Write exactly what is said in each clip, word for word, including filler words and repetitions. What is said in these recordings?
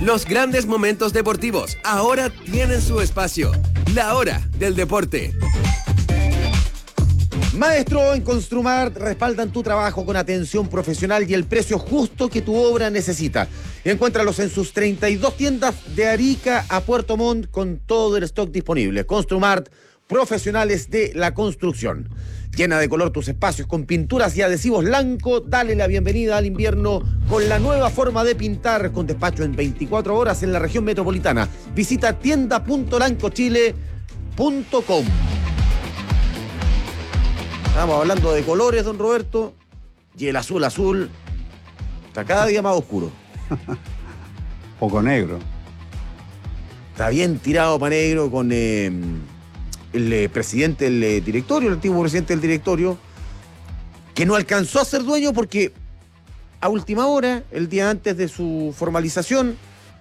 Los grandes momentos deportivos ahora tienen su espacio. La hora del deporte. Maestro, en Construmart respaldan tu trabajo con atención profesional y el precio justo que tu obra necesita. Encuéntralos en sus treinta y dos tiendas de Arica a Puerto Montt con todo el stock disponible. Construmart, profesionales de la construcción. Llena de color tus espacios con pinturas y adhesivos Lanco. Dale la bienvenida al invierno con la nueva forma de pintar, con despacho en veinticuatro horas en la región metropolitana. Visita tienda punto lancochile punto com. Estamos hablando de colores, don Roberto, y el azul azul está cada día más oscuro. Poco negro. Está bien tirado para negro con eh, el eh, presidente del eh, directorio, el antiguo presidente del directorio, que no alcanzó a ser dueño porque a última hora, el día antes de su formalización,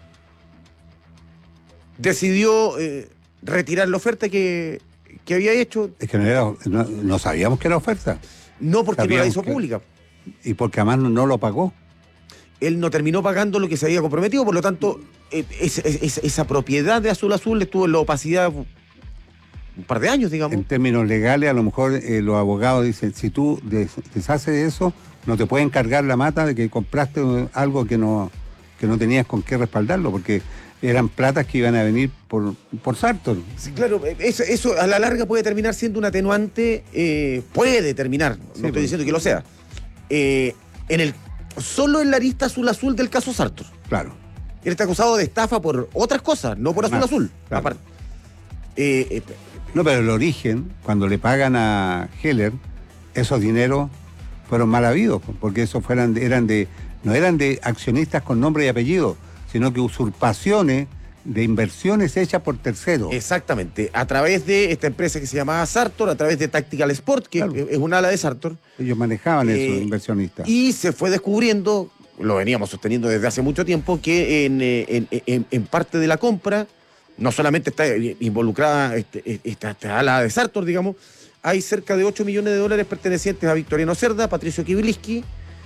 decidió eh, retirar la oferta que, que había hecho. Es que no, era, no, no sabíamos que era oferta. No porque Sabíamos no la hizo que... pública. Y porque además no, no lo pagó. Él no terminó pagando lo que se había comprometido, por lo tanto, es, es, es, esa propiedad de Azul Azul estuvo en la opacidad un par de años, digamos. En términos legales, a lo mejor eh, los abogados dicen, si tú des, deshaces de eso, no te pueden cargar la mata de que compraste algo que no, que no tenías con qué respaldarlo, porque eran platas que iban a venir por, por Sartor. Sí, claro, eso, eso a la larga puede terminar siendo un atenuante, eh, puede terminar, no sí, estoy pues, diciendo que lo sea, eh, en el solo en la arista Azul Azul del caso Sartor. Claro. Él está acusado de estafa por otras cosas, no por Azul Más, Azul. Claro. Aparte. Eh, eh, no, pero el origen, cuando le pagan a Heller, esos dineros fueron mal habidos, porque esos fueran, eran de, no eran de accionistas con nombre y apellido, sino que usurpaciones de inversiones hechas por terceros. Exactamente, a través de esta empresa que se llamaba Sartor, a través de Tactical Sport, que claro. es un ala de Sartor. Ellos manejaban eh, esos inversionistas. Y se fue descubriendo, lo veníamos sosteniendo desde hace mucho tiempo, que en, en, en, en parte de la compra, no solamente está involucrada este, esta, esta ala de Sartor, digamos, hay cerca de ocho millones de dólares pertenecientes a Victoriano Cerda, Patricio Kibiliski,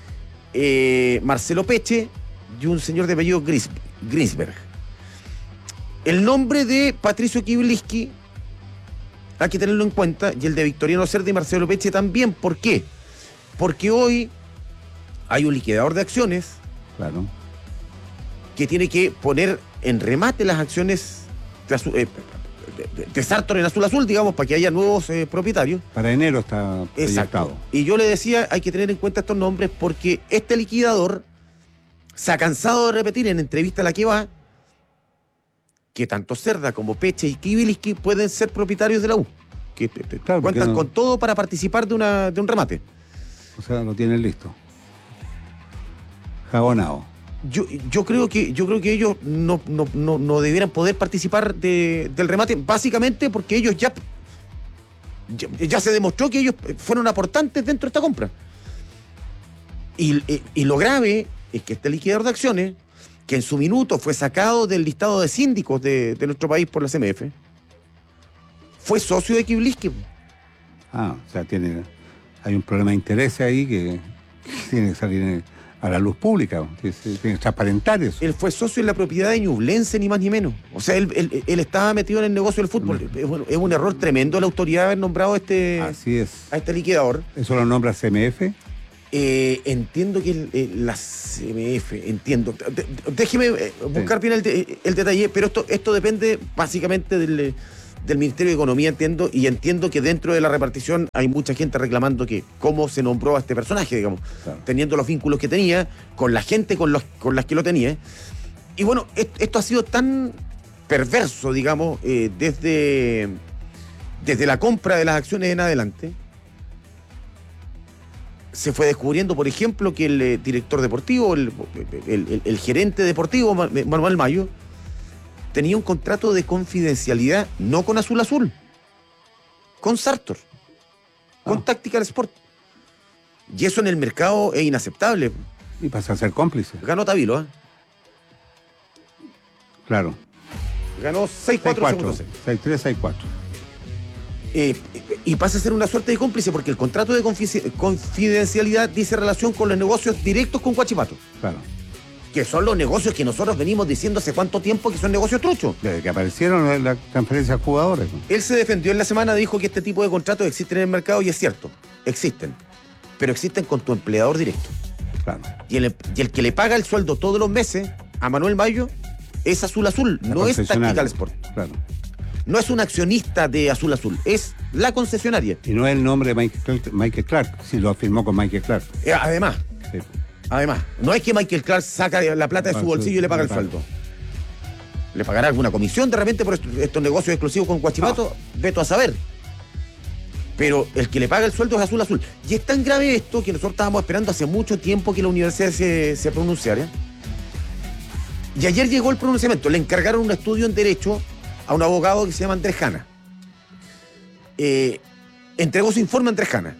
eh, Marcelo Peche y un señor de apellido Gris, Grisberg. El nombre de Patricio Kibiliski hay que tenerlo en cuenta, y el de Victoriano Cerda y Marcelo Peche también. ¿Por qué? Porque hoy hay un liquidador de acciones, claro, que tiene que poner en remate las acciones de, eh, de, de Sartor en Azul Azul, digamos, para que haya nuevos eh, propietarios. Para enero está proyectado. Exacto. Y yo le decía, hay que tener en cuenta estos nombres porque este liquidador se ha cansado de repetir en entrevista a la que va que tanto Cerda como Peche y Kibiliski pueden ser propietarios de la U. Que claro, cuentan no... con todo para participar de, una, de un remate. O sea, lo tienen listo. Jabonado. Yo, yo creo que yo creo que ellos no, no, no, no debieran poder participar de, del remate, básicamente porque ellos ya, ya, ya se demostró que ellos fueron aportantes dentro de esta compra. Y, y, y lo grave es que este liquidador de acciones, que en su minuto fue sacado del listado de síndicos de, de nuestro país por la C M F, fue socio de Kibiliski. Ah, o sea, tiene, hay un problema de interés ahí que, que tiene que salir a la luz pública, tiene, tiene que transparentar eso. Él fue socio en la propiedad de Ñublense, ni más ni menos. O sea, él, él, él estaba metido en el negocio del fútbol. Mm. Es, bueno, es un error tremendo la autoridad de haber nombrado a este, Así es. a este liquidador. ¿Eso lo nombra C M F? Eh, entiendo que el, eh, la C M F, entiendo. De, déjeme eh, buscar sí. bien el, de, el detalle, pero esto, esto depende básicamente del, del Ministerio de Economía, entiendo, y entiendo que dentro de la repartición hay mucha gente reclamando que cómo se nombró a este personaje, digamos, claro, teniendo los vínculos que tenía, con la gente con, los, con las que lo tenía. Y bueno, esto, esto ha sido tan perverso, digamos, eh, desde, desde la compra de las acciones en adelante. Se fue descubriendo, por ejemplo, que el eh, director deportivo, el, el, el, el gerente deportivo, Manuel Mayo, tenía un contrato de confidencialidad no con Azul Azul, con Sartor, con ah. Tactical Sport. Y eso en el mercado es inaceptable. Y pasa a ser cómplice. Ganó Tavilo, ¿eh? Claro. Ganó seis cuatro segundos. seis tres, seis cuatro. Eh, y pasa a ser una suerte de cómplice porque el contrato de confidencialidad dice relación con los negocios directos con Huachipato. Claro. que son los negocios que nosotros venimos diciendo hace cuánto tiempo que son negocios truchos. Desde que aparecieron las transferencias a jugadores. Él se defendió en la semana, dijo que este tipo de contratos existen en el mercado y es cierto, existen. Pero existen con tu empleador directo. Claro. Y el, y el que le paga el sueldo todos los meses a Manuel Mayo es Azul Azul, La no es concesionaria. Tactical Sport. Claro. No es un accionista de Azul Azul, es la concesionaria. Y no es el nombre de Michael, Michael Clark, si lo firmó con Michael Clark. Eh, además, Sí. además, no es que Michael Clark saca la plata de su bolsillo y le paga el sueldo. ¿Le pagará alguna comisión de repente por estos, estos negocios exclusivos con Guachipato? No. Veto a saber. Pero el que le paga el sueldo es Azul Azul. Y es tan grave esto que nosotros estábamos esperando hace mucho tiempo que la universidad se, se pronunciara. Y ayer llegó el pronunciamiento. Le encargaron un estudio en Derecho a un abogado que se llama Andrés Jana. Eh, entregó su informe a Andrés Jana.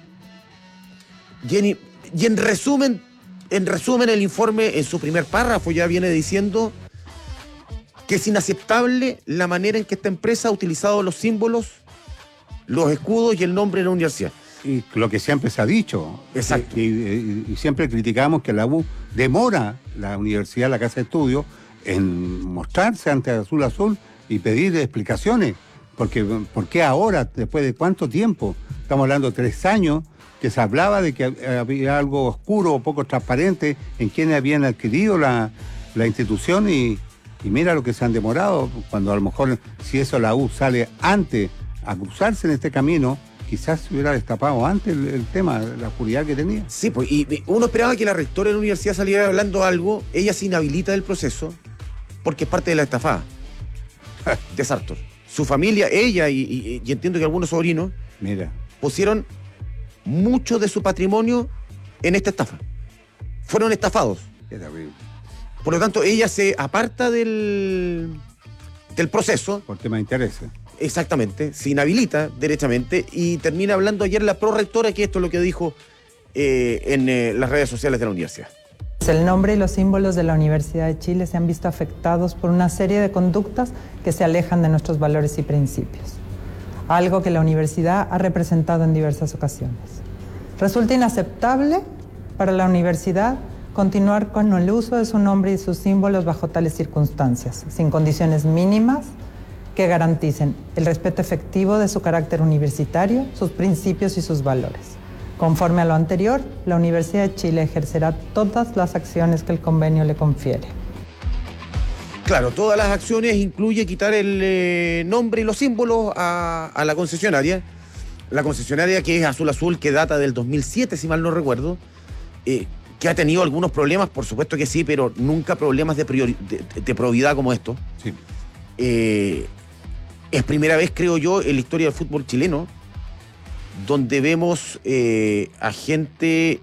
Y en, y en resumen, en resumen, el informe en su primer párrafo ya viene diciendo que es inaceptable la manera en que esta empresa ha utilizado los símbolos, los escudos y el nombre de la universidad. Y lo que siempre se ha dicho. Exacto. Y, y- y siempre criticamos que la U demora, la universidad, la casa de estudios, en mostrarse ante Azul Azul y pedir explicaciones. Porque, ¿por qué ahora, después de cuánto tiempo? Estamos hablando de tres años, que se hablaba de que había algo oscuro o poco transparente en quienes habían adquirido la, la institución y, y mira lo que se han demorado, cuando a lo mejor si eso la U sale antes a cruzarse en este camino, quizás se hubiera destapado antes el, el tema, la oscuridad que tenía. Sí, pues, y y uno esperaba que la rectora de la universidad saliera hablando algo. Ella se inhabilita del proceso porque es parte de la estafada de Sartor. Su familia, ella y, y- y entiendo que algunos sobrinos Mira, pusieron mucho de su patrimonio en esta estafa. Fueron estafados. qué terrible. Por lo tanto, ella se aparta del, del proceso, Por tema de interés. exactamente, se inhabilita derechamente y termina hablando ayer la prorectora, que esto es lo que dijo eh, en eh, las redes sociales de la universidad. El nombre y los símbolos de la Universidad de Chile se han visto afectados por una serie de conductas que se alejan de nuestros valores y principios, algo que la universidad ha representado en diversas ocasiones. Resulta inaceptable para la universidad continuar con el uso de su nombre y sus símbolos bajo tales circunstancias, sin condiciones mínimas que garanticen el respeto efectivo de su carácter universitario, sus principios y sus valores. Conforme a lo anterior, la Universidad de Chile ejercerá todas las acciones que el convenio le confiere. Claro, todas las acciones incluye quitar el eh, nombre y los símbolos a, a la concesionaria. La concesionaria que es Azul Azul, que data del dos mil siete, si mal no recuerdo, eh, que ha tenido algunos problemas, por supuesto que sí, pero nunca problemas de, priori- de, de probidad como esto. Sí. Eh, es primera vez, creo yo, en la historia del fútbol chileno donde vemos eh, a gente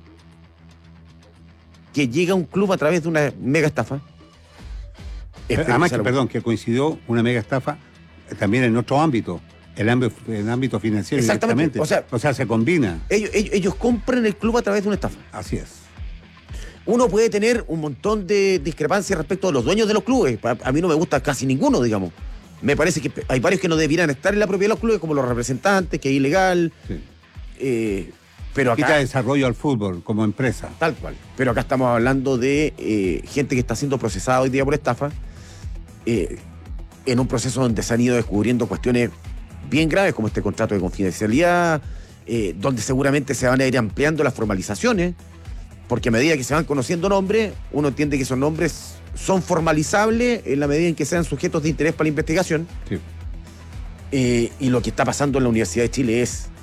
que llega a un club a través de una mega estafa. Espero Además sea que, lo- perdón, que coincidió una mega estafa eh, también en otro ámbito, el ámbito, el ámbito financiero. Exactamente, directamente. o sea- se combina. Ellos, ellos, ellos compran el club a través de una estafa. Así es. Uno puede tener un montón de discrepancias respecto a los dueños de los clubes. A, a mí no me gusta casi ninguno, digamos. Me parece que hay varios que no debieran estar en la propiedad de los clubes, como los representantes, que es ilegal. Sí. eh, pero acá, Quita desarrollo al fútbol como empresa. tal cual. Pero acá estamos hablando de eh, gente que está siendo procesada hoy día por estafa, eh, en un proceso donde se han ido descubriendo cuestiones bien graves, como este contrato de confidencialidad, eh, donde seguramente se van a ir ampliando las formalizaciones, porque a medida que se van conociendo nombres, uno entiende que esos nombres son formalizables en la medida en que sean sujetos de interés para la investigación. Sí. Eh, y lo que está pasando en la Universidad de Chile es